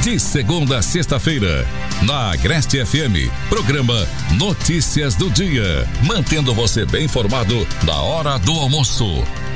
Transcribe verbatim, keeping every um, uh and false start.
De segunda a sexta-feira, na Agreste F M, programa Notícias do Dia, mantendo você bem informado da hora do almoço.